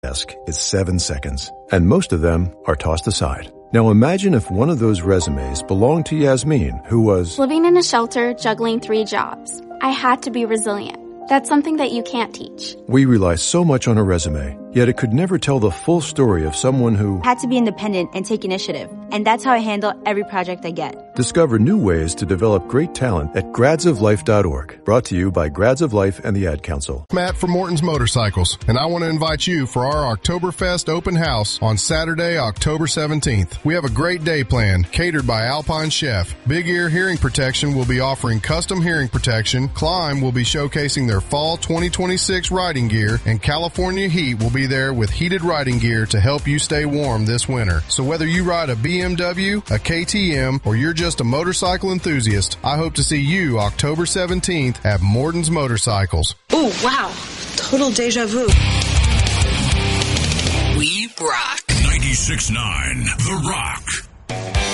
desk is 7 seconds, and most of them are tossed aside. Now imagine if one of those resumes belonged to Yasmin, who was living in a shelter, juggling 3 jobs. I had to be resilient. That's something that you can't teach. We rely so much on a resume, yet it could never tell the full story of someone who had to be independent and take initiative. And that's how I handle every project I get. Discover new ways to develop great talent at gradsoflife.org. Brought to you by Grads of Life and the Ad Council. Matt from Morton's Motorcycles, and I want to invite you for our Oktoberfest open house on Saturday, October 17th. We have a great day planned, catered by Alpine Chef. Big Ear Hearing Protection will be offering custom hearing protection. Climb will be showcasing their fall 2026 riding gear, and California Heat will be there with heated riding gear to help you stay warm this winter. So whether you ride a BMW, a KTM, or you're just a motorcycle enthusiast, I hope to see you October 17th at Morton's Motorcycles. Ooh, wow. Total deja vu. We rock. 96.9 The Rock.